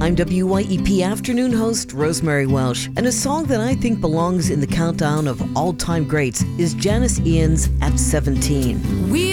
I'm WYEP afternoon host Rosemary Welsh, and a song that I think belongs in the countdown of all-time greats is Janis Ian's At 17.